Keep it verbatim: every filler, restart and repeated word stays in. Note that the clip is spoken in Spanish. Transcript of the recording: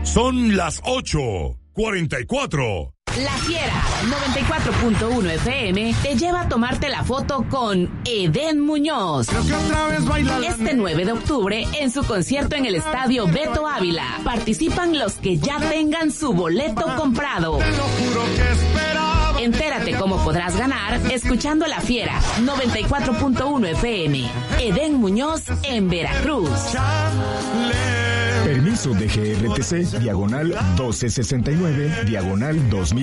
Son las ocho cuarenta y cuatro. La Fiera noventa y cuatro punto uno F M te lleva a tomarte la foto con Edén Muñoz. Creo que otra vez baila la Este nueve de octubre en su concierto en el Estadio Beto Ávila. Participan los que ya tengan su boleto comprado. Te lo juro que esperaba. Entérate cómo podrás ganar escuchando La Fiera noventa y cuatro punto uno F M. Edén Muñoz en Veracruz. Chale. Permiso de G R T C, diagonal doce sesenta y nueve, diagonal dos mil.